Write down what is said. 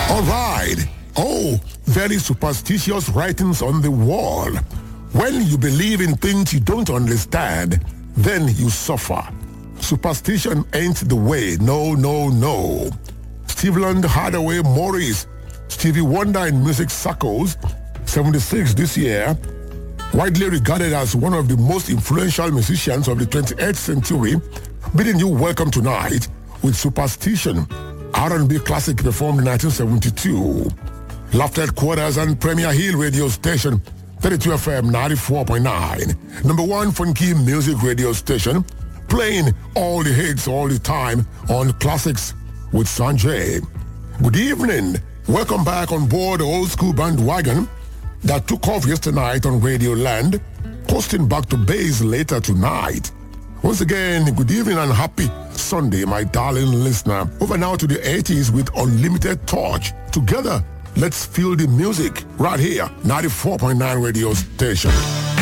All right. Oh, very superstitious writings on the wall. When you believe in things you don't understand, then you suffer. Superstition ain't the way. No, no, no. Stevland Hardaway Morris, Stevie Wonder in music circles, 76 this year, widely regarded as one of the most influential musicians of the 28th century, bidding you welcome tonight with Superstition, R&B classic performed in 1972. Lafayette Quarters and Premier Hill radio station, 32 FM 94.9. Number one funky music radio station, playing all the hits all the time on classics with Sanjay. Good evening. Welcome back on board the old school bandwagon that took off yesterday night on Radio Land, coasting back to base later tonight. Once again, good evening and happy Sunday, my darling listener. Over now to the 80s with Unlimited Touch. Together, let's feel the music right here, 94.9 radio station.